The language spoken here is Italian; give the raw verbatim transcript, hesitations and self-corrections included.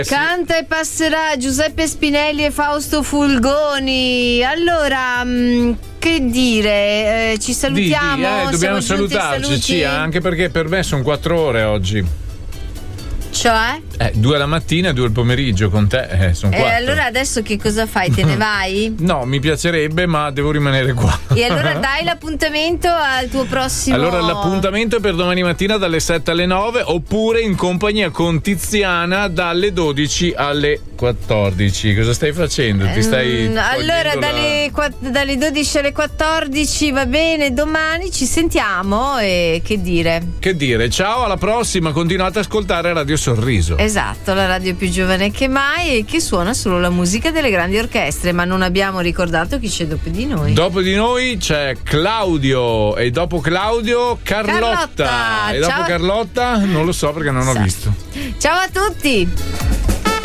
Canta e passerà Giuseppe Spinelli e Fausto Fulgoni. Allora, mh, che dire? Eh, ci salutiamo. Dì, dì, eh, dobbiamo salutarci, sì, anche perché per me sono quattro ore oggi. Cioè? Eh, due alla mattina e due al pomeriggio con te, eh, sono E quattro. allora adesso che cosa fai? Te ne vai? No, mi piacerebbe, ma devo rimanere qua. E allora dai l'appuntamento al tuo prossimo. Allora l'appuntamento è per domani mattina dalle sette alle nove, oppure in compagnia con Tiziana dalle dodici alle quattordici. Cosa stai facendo? Ti stai Mm, allora togliendo dalle, la... quatt- dalle dodici alle quattordici va bene, domani ci sentiamo e che dire. Che dire, ciao, alla prossima, continuate ad ascoltare Radio Sorriso. Esatto, la radio più giovane che mai e che suona solo la musica delle grandi orchestre, ma non abbiamo ricordato chi c'è dopo di noi. Dopo di noi c'è Claudio e dopo Claudio Carlotta. Carlotta, e dopo ciao. Carlotta non lo so perché non ho Sa- visto. Ciao a tutti.